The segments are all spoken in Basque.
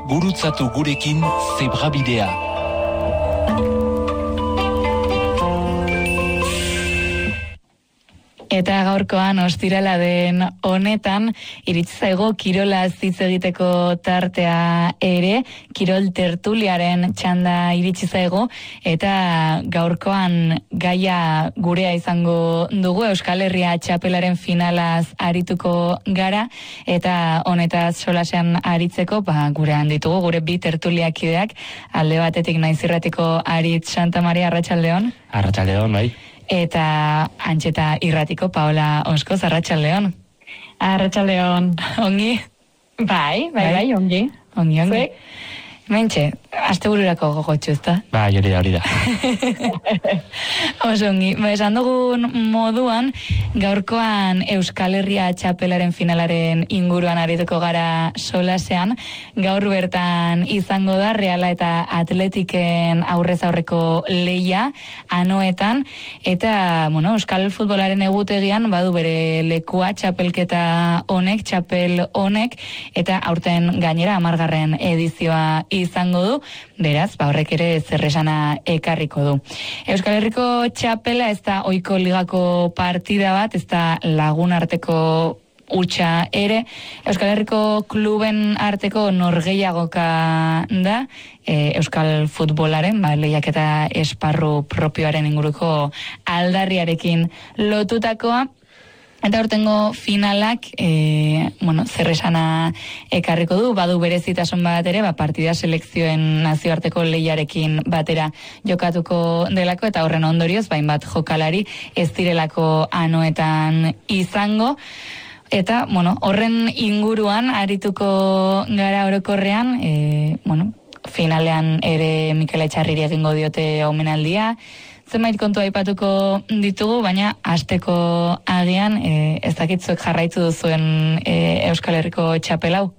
gurutzatu gurekin zebrabidea. Eta gaurkoan ostirala den honetan, iritsi zaigu kirolaz hitz egiteko tartea ere, kirol tertuliaren txanda iritsi zaigu, eta gaurkoan gaia gurea izango dugu, Euskal Herria txapelaren finalaz arituko gara, eta honetaz solasean aritzeko, gurean ditugu, gure bi tertuliakideak, alde batetik Naizirratiko Aritz Santamaria, arratsaldeon. Arratsaldeon, bai. Eta Antxeta Irratiko Paola Oskoz, arratsaldeon. Arratsaldeon. Ongi? Bai, ongi. Ongi. Mentxe, astebururako gogotxu, ezta? Bai, hori da. Oso ongi. Esan dugun moduan, gaurkoan Euskal Herria txapelaren finalaren inguruan arituko gara solasean. Gaur bertan izango da Reala eta Atletiken aurrez aurreko lehia Anoetan. Eta, Euskal futbolaren egutegian badu bere lekua txapelketa honek, txapel honek, eta aurten gainera 10. edizioa izango du, beraz, horrek ere zerresana ekarriko du. Euskal Herriko txapela ez da ohiko ligako partida bat, ez da lagun arteko hutsa ere, Euskal Herriko kluben arteko norgehiagoka da, Euskal futbolaren, lehiaketa esparru propioaren inguruko aldarriarekin lotutakoa. Eta hortengo finalak, zerresana ekarriko du, badu berezitasun bat ere, partida selekzioen nazioarteko lehiarekin batera jokatuko delako, eta horren ondorioz, bat jokalari ez direlako Anoetan izango. Eta, horren inguruan arituko gara orokorrean, finalean ere Mikel Etxarriri egingo diote omenaldia, zenbait kontu aipatuko ditugu, baina hasteko agian ez dakitzuek jarraitu duzuen Euskal Herriko txapelau?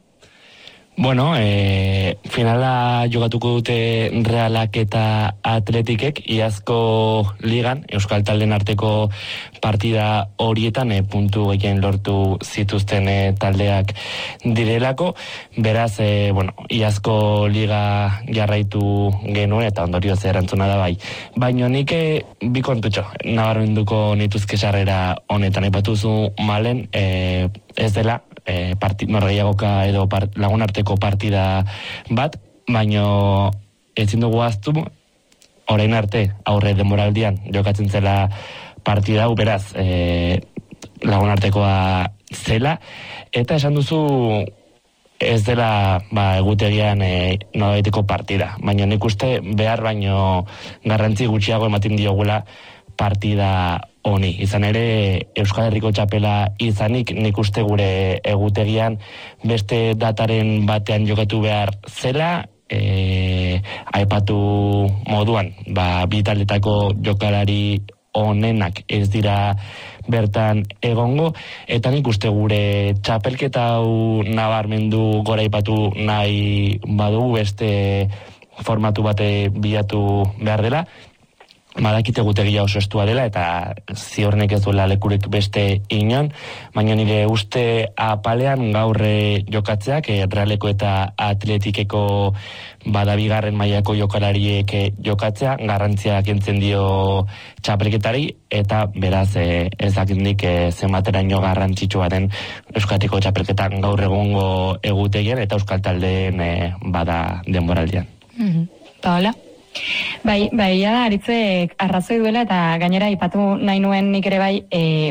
Finala jokatuko dute Realak eta Atletikek, iazko ligan, Euskal talden arteko partida horietan puntu gehien lortu zituzten taldeak direlako, beraz, iazko liga jarraitu genuen, eta ondorioz erantzuna da bai. Baina nik bi kontutxo, nabarmenduko nituzke sarrera honetan, aipatuzu malen, ez dela, norgehiagoka edo lagun arteko partida bat, baino ezin dugu ahaztu orain arte aurre denboraldian jokatzen zela partida hau, beraz lagun artekoa zela, eta esan duzu ez dela egutegian norabaiteko partida, baina nik uste behar baino garrantzi gutxiago ematen diogula partida honi. Izan ere, Euskal Herriko txapela izanik, nik uste gure egutegian beste dataren batean jokatu behar zela, aipatu moduan, bi taldetako jokalari onenak ez dira bertan egongo, eta nik uste gure txapelketa hau nabarmendu gora aipatu nahi badugu beste formatu bate bilatu behar dela. Badakite egutegia oso estua dela, eta ziornek ez duela lekurik beste inon, baina nire uste apalean gaurre jokatzeak, Realeko eta Atletikeko bigarren mailako jokalariek jokatzea, garrantzia kentzen dio txapelketari, eta beraz ez dakindik zenbateraino garrantzitsua den Euskatiko txapelketan gaur egongo egutegian, eta Euskal taldeen bada denboraldian. Paola? Bai, da, Aritzek arrazoi duela, eta gainera ipatu nahi nuen nik ere bai,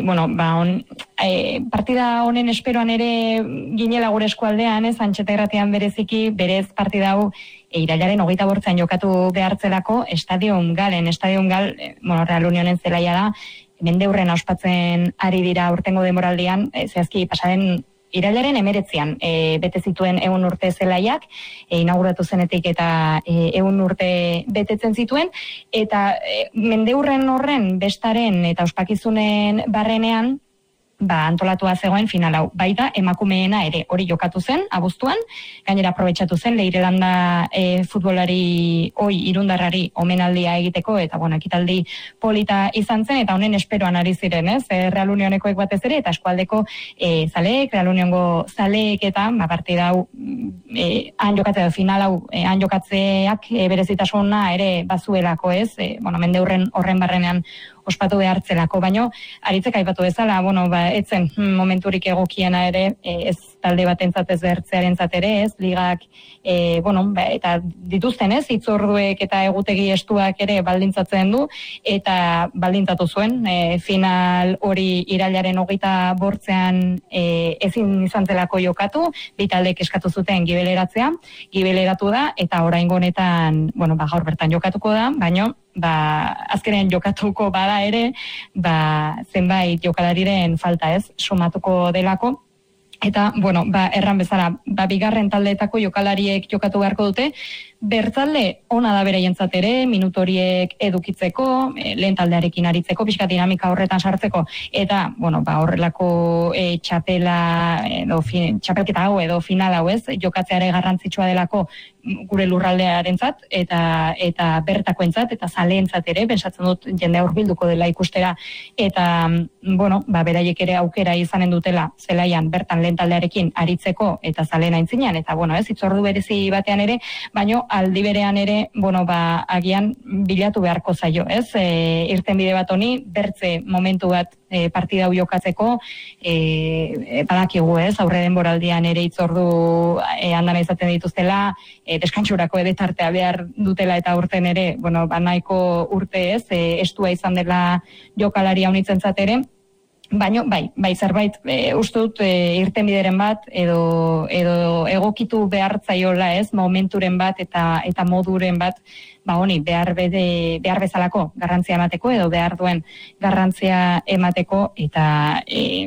partida honen esperoan ere ginela gure eskualdean, Antxeta Irratian bereziki, berez partida hau irailaren 28an jokatu behartzelako Stadium Gal, Real Unionen zelaia da, mendeurren ospatzen ari dira urtengo denboraldian, zehazki pasaren irailaren 19an bete zituen 100 urte zelaiak, inauguratu zenetik eta 100 urte betetzen zituen, eta mendeurren horren bestaren eta ospakizunen barrenean, antolatua zegoen final hau. Baita emakumeena ere hori jokatu zen abuztuan, gainera aprobetxatu zen Leirelanda futbolari irundarrari omenaldia egiteko, eta ekitaldi polita izan zen, eta honen esperoan ari ziren, ez? Real Unionekoek batez ere, eta eskualdeko zaleek, Real Uniongo zaleek eta partida hau han jokatzea, final hau han jokatzeak berezitasuna ere bazuelako, ez? Mende horren barrenean ospatu behartzelako, baino aritzek aipatu bezala, etzen momenturik egokiena ere, ez talde batentzat ez behartzearentzat ere, ez, ligak, eta dituzten ez, hitzorduek eta egutegi estuak ere baldintzatzen du, eta baldintzatu zuen, final hori irailaren 25 ezin izan zelako jokatu, bi taldek eskatu zuten gibeleratzea, gibeleratu da, eta oraingo honetan, gaur bertan jokatuko da, baino, azkenean jokatuko bada ere, zenbait jokalariren falta ez, sumatuko delako, eta, erran bezala, bigarren taldeetako jokalariek jokatu beharko dute, bertalde ona da beraientzat ere, minutoriek edukitzeko, lehen taldearekin aritzeko, pixka dinamika horretan sartzeko, eta, horrelako txapelketa hau edo final hau ez, jokatzeare garrantzitsua delako gure lurraldearentzat eta bertakoentzat eta zaleentzat ere, pensatzen dut jendea hurbilduko dela ikustera, eta, beraiek ere aukera izanen dutela zelaian bertan lehen taldearekin aritzeko eta zaleen aintzinean, eta, hitzordu berezi batean ere, baino aldi berean ere, agian bilatu beharko zaio, ez? Irtenbide bat honi, bertze momentu bat partida hau jokatzeko, badakigu, ez? Aurre denboraldian ere hitzordu andana izaten dituztela, deskantsurako ere tartea behar dutela, eta urten ere, nahiko urte ez, estua izan dela jokalari haunitzentzat ere, baina, bai, zerbait, uste dut irtenbideren bat, edo egokitu behartzaiola, ez, momenturen bat eta moduren bat, behar bezalako garrantzia emateko, edo behar duen garrantzia emateko, eta,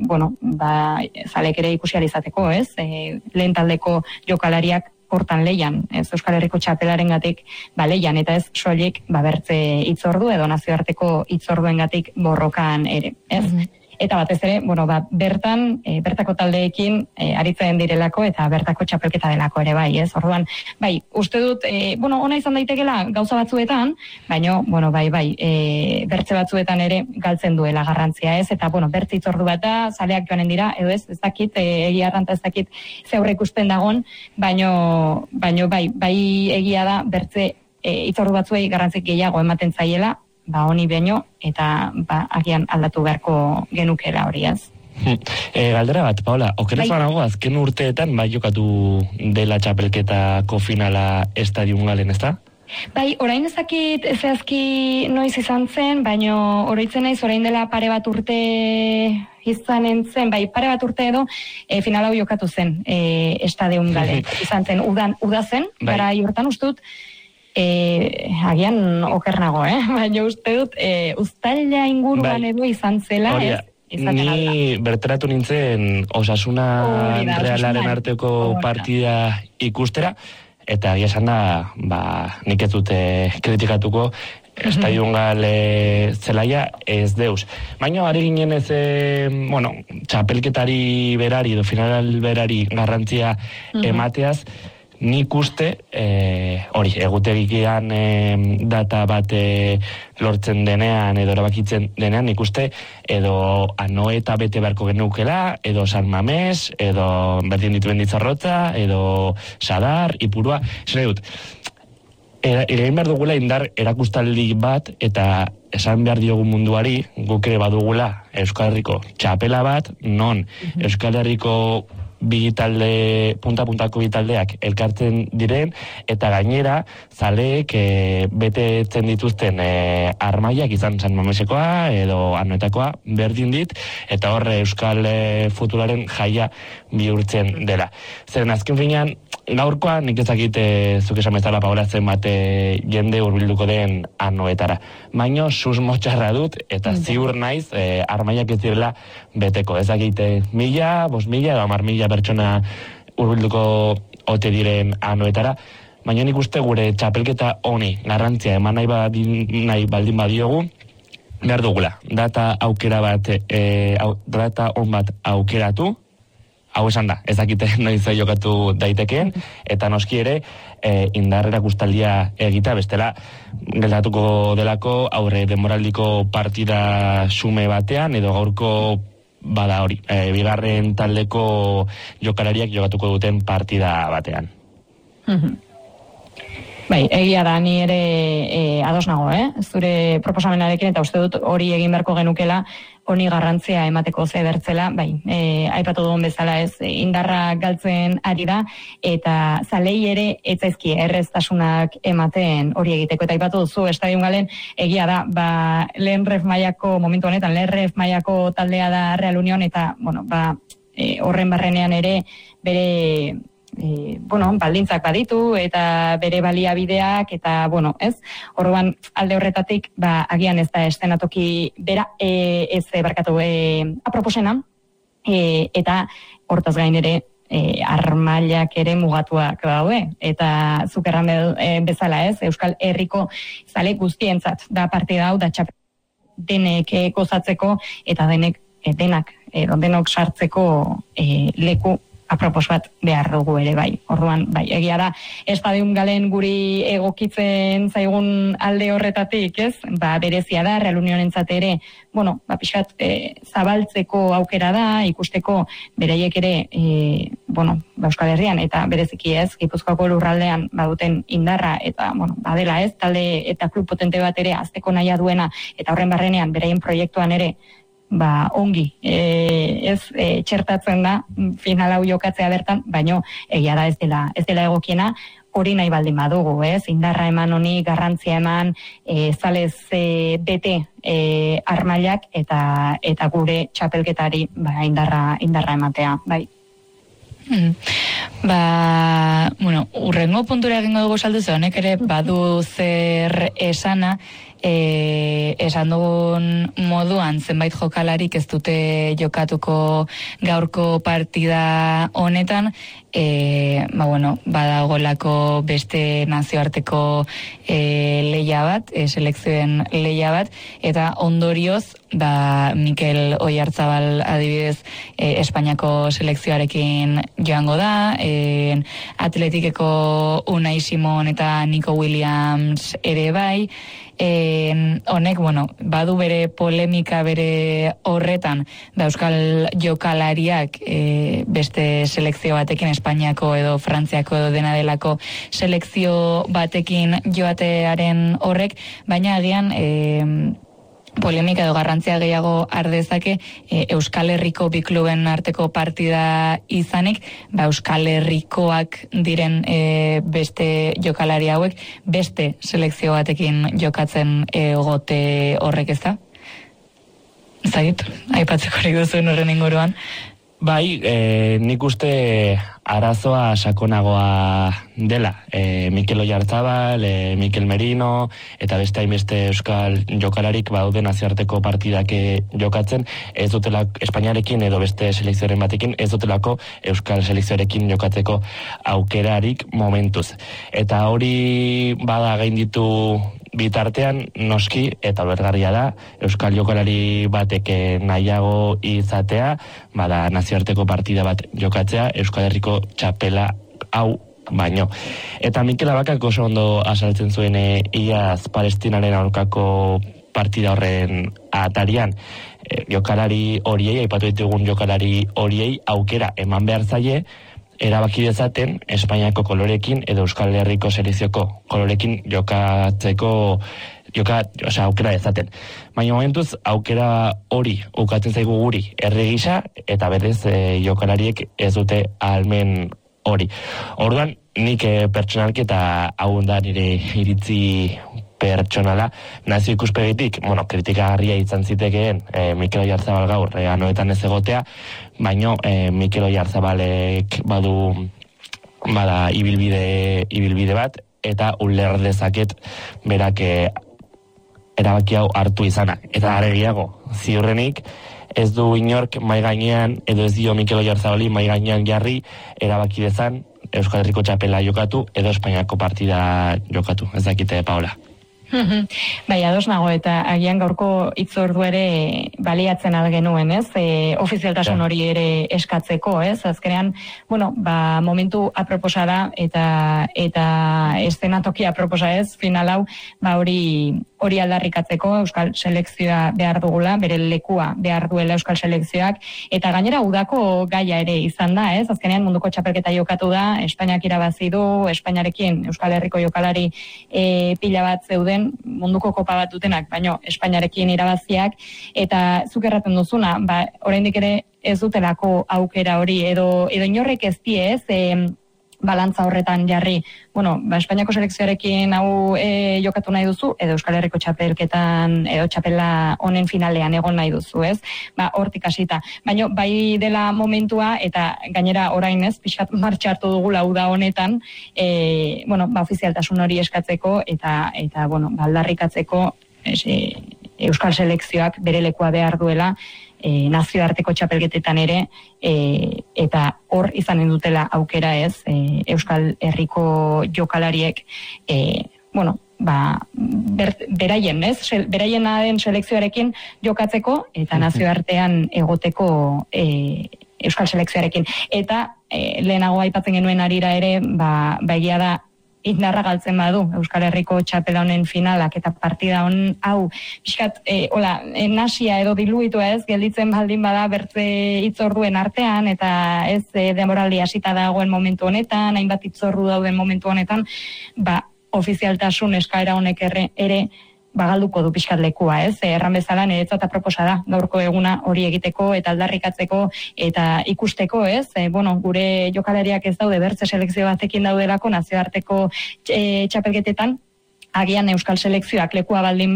zalek ere ikusial izateko, ez, lehen taldeko jokalariak hortan leian, ez, Euskal Herriko txapelaren gatik, leian, eta ez soilik, bertze hitzordu, edo nazioarteko hitzorduen gatik borrokan ere, ez? Eta batez ere, bertako taldeekin aritzen direlako eta bertako txapelketa delako ere bai, ez? Orduan, uste dut, ona izan daitekela gauza batzuetan, baina, bertze batzuetan ere galtzen duela garrantzia, ez? Eta, bertze hitzordu bat da, zaleak joanen dira, edo ez dakit, egia arranta ez dakit ze aurre ikusten dagon, baina, egia da, bertze hitzordu batzuei garrantzik gehiago ematen zaiela, honi baino, eta agian aldatu beharko genukela hori, ez? Galdera bat, Paola, okerez banago azken urteetan jokatu dela txapelketako finala Estadium Galen, ez da? Orain ezakit zehazki noiz izan zen, baina oroitzen naiz orain dela pare bat urte izanen zen, pare bat urte edo final hau jokatu zen Estadium Galen. Izan zen, uda zen, gara hortan uste dut, agian okernago, baina uste dut uztaila inguruan edo izan zela, ez? Ni berteratu nintzen Osasuna Realaren arteko partida ikustera, eta agia esan da, nik ez dute kritikatuko Estadium Gale zelaia ez deus. Baina ari ginen ez, txapelketari berari, edo final berari garrantzia emateaz, nik uste, egutegikian data bat lortzen denean, edo erabakitzen denean, nik uste, edo Anoeta bete beharko genukela, edo San Mamés, edo berdin dituen Ditzarrotza, edo Sadar, Ipurua, esan dut, egin behar dugula indar erakustaldi bat, eta esan behar diogun munduari, guk ere badugula Euskal Herriko txapela bat, non Euskal Herriko punta-puntako bitaldeak elkartzen diren, eta gainera, zaleek betetzen dituzten armaiak izan San Mamesekoa edo Anoetakoa berdin dit, eta horre Euskal futbolaren jaia bihurtzen dela. Zeren azken finean, gaurkoa nik ezakit zuk esan bezala Paola zenbat jende hurbilduko den Anoetara. Baino susmo txarra dut, eta ziur naiz armaiak ez direla beteko. Ezakit 1.000, 5.000 edo 10.000 pertsona hurbilduko ote diren Anoetara. Baina nik uste gure txapelketa honi garrantzia eman nahi baldin badiogu, behar dugula, data on bat aukeratu, hau esan da, ez dakite noiz jokatu daitekeen, eta noski ere indarrera guztaldia egita, bestela geldatuko delako aurre denboraldiko partida xume batean, edo gaurko bada hori, bigarren taldeko jokalariak jokatuko duten partida batean. Bai, egia da, ni ere ados nago, zure proposamenarekin, eta uste dut hori egin beharko genukela, honi garrantzia emateko zedertzela, bai, aipatu dugun bezala ez, indarra galtzen ari da, eta zalei ere etzaizki erreztasunak ematen hori egiteko, eta aipatu duzu, Estadium Galen egia da, lehen ref mailako, momentu honetan, lehen ref mailako taldea da Real Union, eta, horren barrenean ere, bere baldintzak baditu eta bere baliabideak eta orduan alde horretatik agian ez da estenatoki bera aproposena eta hortaz gain ere armailak ere mugatuak daude eta zuk erran bezala Euskal Herriko zale guztientzat da partida hau da txapel denek gozatzeko eta denok sartzeko leku apropos bat behar dugu ere bai. Orduan, bai, egia da, Estadium Galen guri egokitzen zaigun alde horretatik, ez? Berezia da, Real Unionentzat ere, pixkat zabaltzeko aukera da, ikusteko beraiek ere, Euskal Herrian, eta bereziki ez, Gipuzkoako lurraldean baduten indarra, eta, badela ez, talde eta klub potente bat ere azteko nahia duena, eta horren barrenean, beraien proiektuan ere, ongi, txertatzen da final hau jokatzea bertan, baino egia da ez dela egokiena, hori nahi baldin badugu, indarra eman honi, garrantzia eman, zalez bete armailak eta gure txapelketari indarra ematea, bai. Urrengo puntura egingo dugu saldu ze honek ere badu zer esana, esan dugun moduan zenbait jokalarik ez dute jokatuko gaurko partida honetan, badagolako beste nazioarteko lehia bat, selekzioen lehia bat, eta ondorioz, Mikel Oyarzabal adibidez Espainiako selekzioarekin joango da, Atletikeko Unai Simon eta Nico Williams ere bai, honek, badu bere polemika bere horretan, euskal jokalariak beste selekzio batekin, Espainiako edo Frantziako edo dena delako selekzio batekin joatearen horrek, baina agian polemika edo garrantzia gehiago ardezake Euskal Herriko bi kluben arteko partida izanik, Euskal Herrikoak diren beste jokalari hauek beste selekzio batekin jokatzen egote horrek, ez da? Zagit, aipatzeko hori duzuen horren inguruan. Bai, nik uste arazoa sakonagoa dela. Mikel Oyarzabal, Mikel Merino, eta beste hainbeste euskal jokalarik badaude nazioarteko partidak jokatzen, ez dutela Espainiarekin edo beste selekzioaren batekin, ez dutelako euskal selekzioarekin jokatzeko aukerarik momentuz. Eta hori bada gainditu bitartean, noski, eta bergarria da, euskal jokalari batek nahiago izatea, nazioarteko partida bat jokatzea, Euskal Herriko txapela hau baino. Eta Mikel Abakak oso ondo azaltzen zuen iaz Palestinaren aurkako partida horren atarian. Jokalari horiei, aipatu ditugun jokalari horiei aukera eman behar zaie, erabaki dezaten Espainiako kolorekin edo Euskal Herriko selekzioko kolorekin jokatzeko aukera dezaten. Baina momentuz, aukera hori ukatzen zaigu guri herri gisa, eta berez jokalariek ez dute ahalmen hori. Orduan, nik pertsonalki eta hau da nire iritzi pertsonala, nazio ikuspegitik, kritikagarria izan zitekeen Mikel Oyarzabal gaur anoetan ez egotea, baino Mikel Oyarzabalek bada ibilbide bat, eta uler dezaket berak erabaki hau hartu izana. Eta aregiago, ziurrenik, ez du inork mai gainean, edo ez dio Mikel Oyarzabali mai gainean jarri, erabaki dezan Euskal Herriko txapela jokatu, edo Espainiako partida jokatu. Ez dakite, Paola. Bai, ados nago eta agian gaurko hitzordu ere baliatzen al genuen, ez? Ofizialtasun hori ere eskatzeko, ez? Azkenean, momentu aproposa da eta eszenatokia aproposa ez, final hau, hori aldarrikatzeko Euskal Selekzioa behar dugula, bere lekua behar duela Euskal Selekzioak, eta gainera udako gaia ere izan da, ez? Azkenean munduko txapelketa jokatu da, Espainiak irabazi du, Espainiarekin Euskal Herriko jokalari pila bat zeuden, munduko kopa bat dutenak, baino Espainiarekin irabaziak, eta zuk erraten duzuna, oraindik ere ez dutelako aukera hori, edo inorrek ez die, ez, balantza horretan jarri, Espainiako selekzioarekin hau jokatu nahi duzu, edo Euskal Herriko txapelketan, edo txapela honen finalean egon nahi duzu, ez? Hortik hasita. Baina bai dela momentua, eta gainera orain ez, pixkat martxa hartu dugu lauda honetan, ofizialtasun hori eskatzeko, eta aldarrikatzeko Euskal Selekzioak bere lekua behar duela, nazioarteko txapelketetan ere, eta hor izanen dutela aukera ez, Euskal Herriko jokalariek, beraien, ez? Beraien den selekzioarekin jokatzeko, eta nazioartean egoteko Euskal Selekzioarekin. Eta lehenago aipatzen genuen arira ere, egia da, indarra galtzen badu Euskal Herriko txapela honen finalak eta partida hau pixkat nasia edo diluitua ez, gelditzen baldin bada bertze hitzorduen artean, eta ez denboraldi hasita dagoen momentu honetan, hainbat hitzordu dauden momentu honetan, ofizialtasun eskaera honek ere galduko du pixkat lekua, ez? Erran bezala niretzat aproposa da gaurko eguna hori egiteko eta aldarrikatzeko eta ikusteko, ez? Gure jokalariak ez daude bertze selekzio batekin daudelako nazioarteko txapelketetan, agian Euskal Selekzioak lekua baldin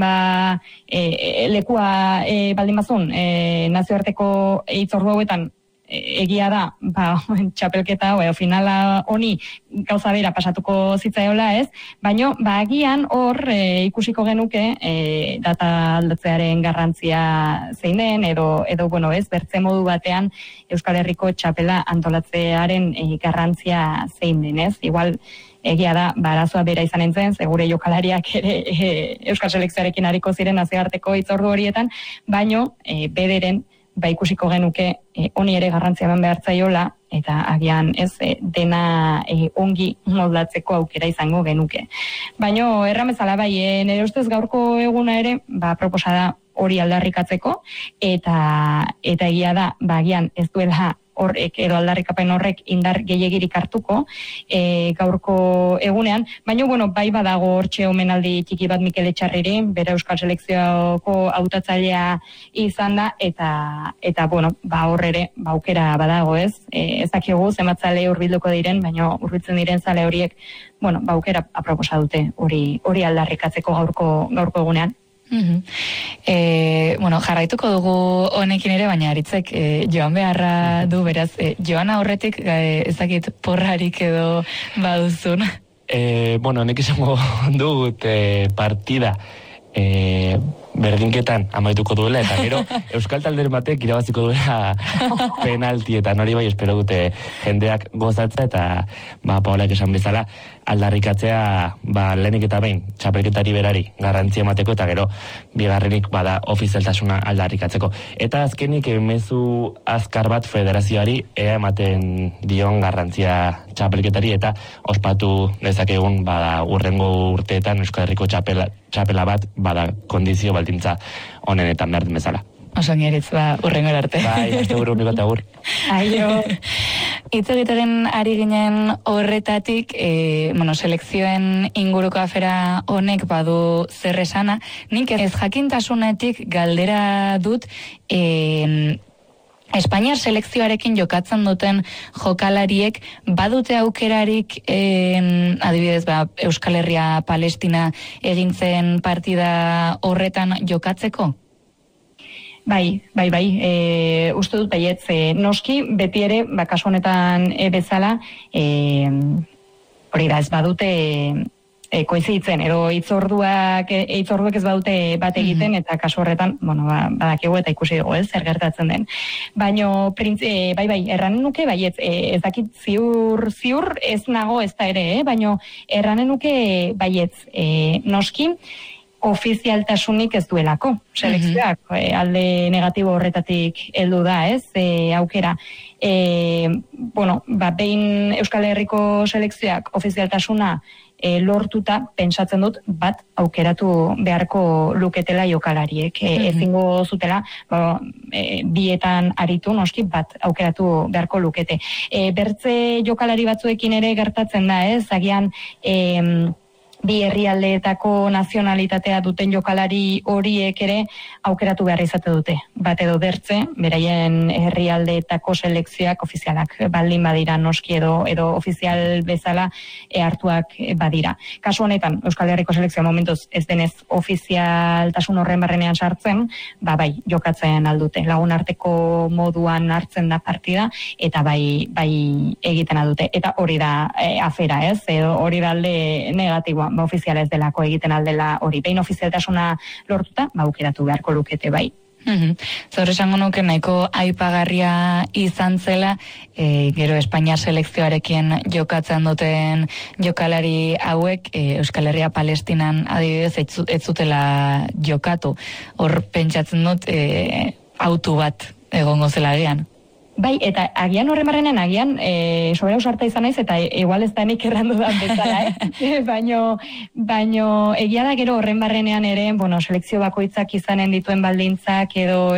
bazun nazioarteko hitzordu hauetan egia da, txapelketa hau, finala honi gauza bera pasatuko zitzaiola ez, baino, agian hor ikusiko genuke data aldatzearen garrantzia zein den, edo ez, bertze modu batean Euskal Herriko txapela antolatzearen garrantzia zein den, ez? Igual, egia da, arazoa bera izan entzen, gure jokalariak ere Euskal Selekzioarekin hariko ziren nazioarteko hitzordu horietan, baino, bederen, ikusiko genuke honi ere garrantzia eman behar zaiola, eta agian ez dena ongi moldatzeko aukera izango genuke. Baina erramezala nire ustez gaurko eguna ere, proposa da hori aldarrikatzeko, eta egia da, agian ez duela horrek, edo aldarrikapen horrek indar gehiagirik hartuko gaurko egunean, baina bai badago hortxe omenaldi txiki bat Mikel Etxarriri, bere Euskal Selekzioko hautatzailea izan da, eta hor ere aukera badago ez, ez dakigu zenbat zale hurbilduko diren, baina hurbiltzen diren zale horiek, aukera aproposa dute hori aldarrikatzeko gaurko egunean. Jarraituko dugu honekin ere, baina Aritzek joan beharra du, beraz, joan aurretik ezakit porrarik edo baduzun. Nek izango dut partida berdinketan amaituko duela, eta gero Euskal Talderen batek irabaziko duela penaltietan, hori bai espero dute jendeak gozatzea, eta Paolak esan bezala aldarrikatzea lehenik eta behin txapelketari berari garrantzia emateko, eta gero bigarrenik bada ofizialtasuna aldarrikatzeko. Eta azkenik mezu azkar bat federazioari ea ematen dion garrantzia txapelketari, eta ospatu dezakegun urrengo urteetan Euskal Herriko txapela bat kondizio baldintza honenetan behar den bezala. Oso ngeritz, urrengo arte. Azte buru unik bat agur. Aio. Itz egitaren ari ginen horretatik, selekzioen inguruko afera honek badu zer esana. Nik ez jakintasunetik galdera dut, Espainiar selekzioarekin jokatzen duten jokalariek badute aukerarik adibidez Euskal Herria Palestina egintzen partida horretan jokatzeko? Bai. Uste dut baietz, noski, beti ere, kasu honetan bezala, hori da, ez badute koizitzen, edo hitzorduek ez badute bat egiten, eta kasu horretan, badakigu eta ikusi dugu, zer gertatzen den. Baina, bai, erranen nuke, baietz, ez dakit ziur ez nago ez da ere, baina erranen nuke baietz, noski, ofizialtasunik ez duelako. Selekzioak alde negatibo horretatik heldu da, aukera. Behin Euskal Herriko selekzioak ofizialtasuna lortuta, pentsatzen dut, bat aukeratu beharko luketela jokalariek. Ezingo zutela, bietan aritu, noski, bat aukeratu beharko lukete. Bertze jokalari batzuekin ere gertatzen da, agian bi herrialdeetako nazionalitatea duten jokalari horiek ere aukeratu behar izate dute. Bat edo bertze, beraien herrialdeetako selekzioak ofizialak baldin badira noski edo ofizial bezala hartuak badira. Kasu honetan, Euskal Herriko selekzioa momentuz ez denez ofizialtasun horren barrenean sartzen, bai, jokatzen aldute. Lagun arteko moduan hartzen da partida, eta bai egiten aldute. Eta hori da afera, edo hori da alde negatiboa. Ofiziala ez delako egiten aldela hori. Behin ofizialtasuna lortuta, aukeratu beharko lukete bai. Zor esango nuke nahiko aipagarria izan zela, gero Espainia selekzioarekin jokatzen duten jokalari hauek, Euskal Herria Palestinan adibidez ez zutela jokatu. Hor pentsatzen dut autu bat egongo zela agian. Bai, eta agian horren barrenean, agian sobera usarta izan naiz, eta igual ez da nik errandu da bezala, baino egia da gero horren barrenean ere, selekzio bakoitzak izanen dituen baldintzak edo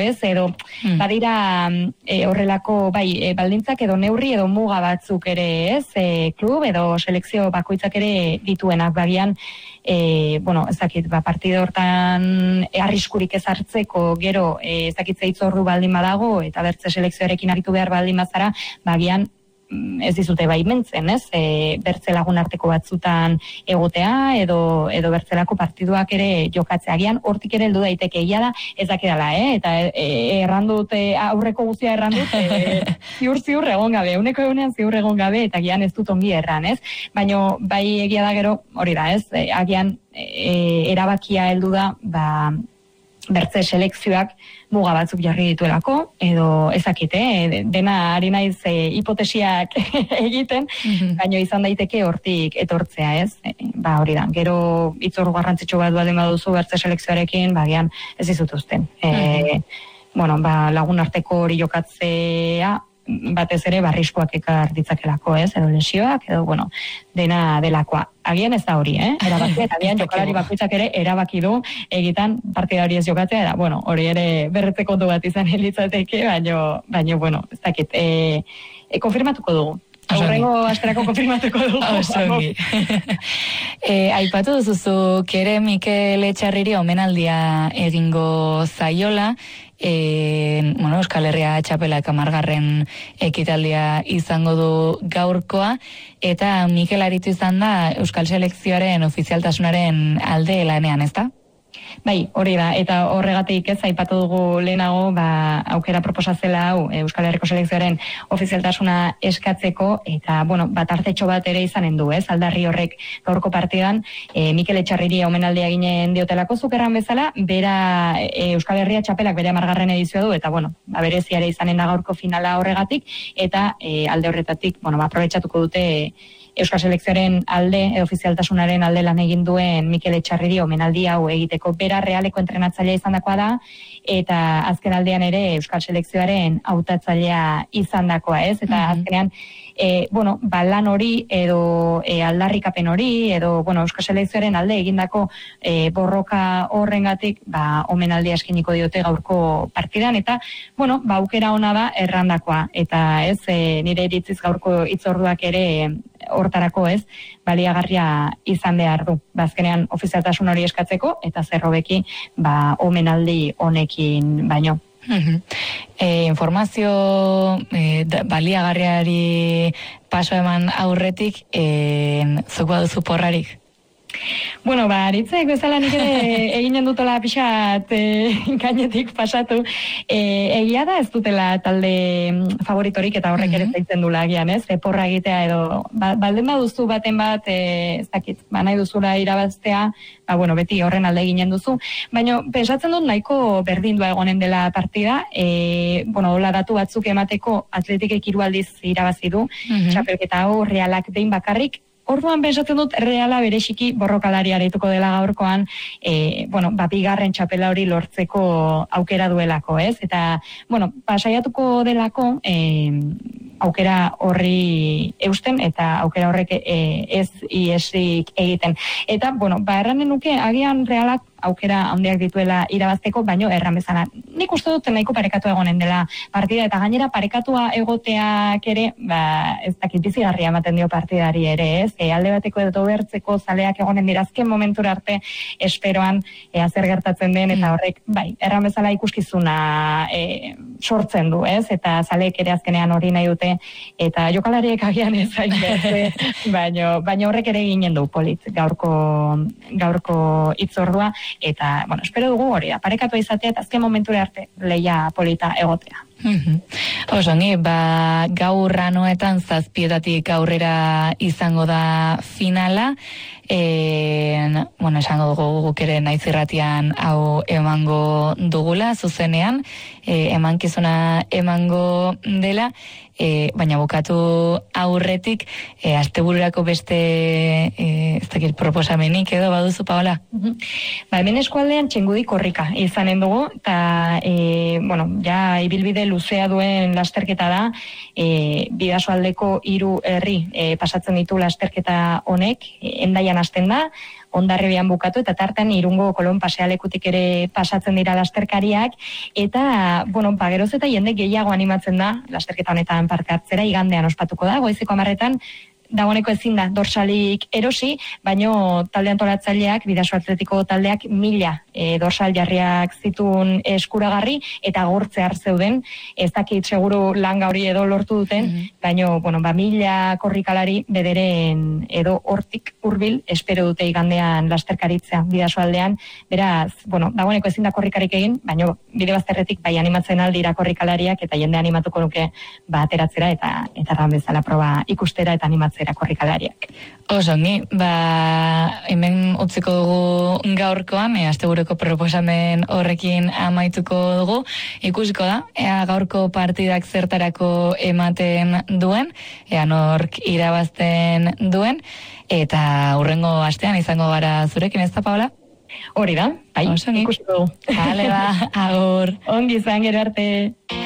badira horrelako, baldintzak edo neurri edo muga batzuk ere klub edo selekzio bakoitzak ere dituenak, bagian ezakit, partida hortan arriskurik ez hartzeko, gero ezakitza itzordu baldin badago, eta bertze selekzioarekin aritu behar baldin bazara, bagian ez dizute baimentzen, bertze lagun arteko batzutan egotea, edo bertzelako partiduak ere jokatzea. Agian hortik ere heldu daiteke, egia da, ez dakidala, eta errandut, aurreko guztia errandut, ziur egon gabe, uneko egunean ziur egon gabe, eta agian ez dut ongi erran, baina bai egia da gero, hori da, agian erabakia heldu da, bertze selekzioak muga batzuk jarri dituelako, edo ezakite, dena ari naiz hipotesiak egiten, baino izan daiteke hortik etortzea, hori da, gero itzorru garrantzitsu bat baldin baduzu bertze selekzioarekin, bagian ez dizutuzten. Lagun arteko hori jokatzea, batez ere barriskoak ekar ditzakelako, edo lesioak, edo, dena delakoa. Agian ez da hori, erabakia, eta agian jokalari bakoitzak ere erabaki du egitan partida hori ez jokatzea, era, hori ere berretze kontu bat izan elitzateke, baino, ez dakit, konfirmatuko dugu. Aurrengo asterako konfirmatuko dugu. Aipatu duzuzu, kere Mikel Etxarriri omenaldia egingo zaiola, Euskal Herria txapelak 10. ekitaldia izango du gaurkoa, eta Mikel aritu izan da Euskal Selekzioaren ofizialtasunaren alde lanean, ezta? Bai, hori da, eta horregatik ez aipatu dugu lehenago, aukera proposatzela hau Euskal Herriko selekzioaren ofizialtasuna eskatzeko, eta, tartetxo bat ere izanen du, aldarri horrek gaurko partidan, Mikel Etxarriri omenaldia ginen diotelako zukerran bezala, bera Euskal Herria txapelak bere 10. edizioa du, eta, bereziare izanen da gaurko finala horregatik, eta alde horretatik, aprobetxatuko dute Euskal Selekzioaren alde, ofizialtasunaren alde lan egin duen Mikel Etxarriri omenaldi hau egiteko. Bera realeko entrenatzailea izandakoa da, eta azken aldean ere Euskal Selekzioaren hautatzailea izandakoa, eta azkenean lan hori edo aldarrikapen hori edo Euskal Selekzioaren alde egindako borroka horrengatik omenaldia eskiniko diote gaurko partidan, eta aukera ona da errandakoa, eta nire iritziz gaurko hitzorduak ere hortarako baliagarria izan behar du. Azkenean ofizialtasun hori eskatzeko, eta zerrobeki omenaldi honekin baino. Informazio baliagarriari paso eman aurretik, zuk baduzu porrarik? Aritzek bezala nik ere eginen dutela pixat gainetik pasatu. Egia da ez dutela talde favoritorik, eta horrek ere zaitzen dula agian, porra egitea edo, baldin baduzu baten bat, ez dakit, nahi duzula irabaztea, beti horren alde eginen duzu. Baina, pensatzen dut nahiko berdindua egonen dela partida, hola datu batzuk emateko Atletikek 3 aldiz irabazi du, txapelketa hau Realak behin bakarrik, orduan pensatzen dut Reala bereziki borrokalari arituko dela gaurkoan, bigarren txapela hori lortzeko aukera duelako, ez? Eta, pasaiatuko delako, aukera horri eusten eta aukera horrek ez iesik egiten. Eta, erranen nuke, agian Realak aukera handiak dituela irabazteko, baino erran bezala. Nik uste dut nahiko parekatu egonen dela partida, eta gainera parekatua egoteak ere, ez dakit bizigarria ematen dio partidari ere, ez? Alde bateko edo bertzeko zaleak egonen dira azken momentura arte esperoan zer gertatzen den, eta horrek, erran bezala ikuskizuna sortzen du, ez? Eta zaleek ere azkenean hori nahi dute, eta jokalariek agian ez hain bertze, baina horrek ere ginen du polit gaurko itzordua, eta, espero dugu hori da, parekatua izatea eta azken momentura arte lehia polita egotea. Osongi, gaur ranoetan 7:00 aurrera izango da finala, esango dugu guk ere naiz irratian hau emango dugula, zuzenean, emankizuna emango dela, baina bukatu aurretik, astebururako beste ez dakit proposamenik edo baduzu, Paola? Hemen eskualdean Txingudi korrika izanen dugu, eta ja ibilbide luzea duen lasterketa da, Bidasoaldeko 3 herri pasatzen ditu lasterketa honek, Hendaian hasten da, Hondarribian bukatu, eta tartan Irungo Kolon pasealekutik ere pasatzen dira lasterkariak, eta, geroz eta jende gehiago animatzen da, lasterketa honetan parte hartzera, igandean ospatuko da, goizeko 10:00 dagoeneko ezin da dorsalik erosi, baino talde antolatzaileak, Bidaso Atletiko taldeak 1000 dorsal jarriak zituen eskuragarri, eta gortzear zeuden, ez dakit seguru langa hori edo lortu duten, baino, 1000 korrikalari bederen edo hortik hurbil espero dute igandean lasterkaritzea Bidaso aldean, beraz, dagoeneko ezin da korrikarik egin, baino bide bazterretik bai animatzen aldira korrikalariak, eta jende animatuko nuke ateratzera, eta erran bezala proba ikustera eta animatzera korrikalariak. Osongi, hemen utziko dugu gaurkoan, asteburuko proposamen horrekin amaituko dugu, ikusiko da, gaurko partidak zertarako ematen duen, nork irabazten duen, eta hurrengo astean izango gara zurekin, ez da, Paola? Hori da, ikusiko dugu. Hale ba, agur. Ongi izan, gero arte.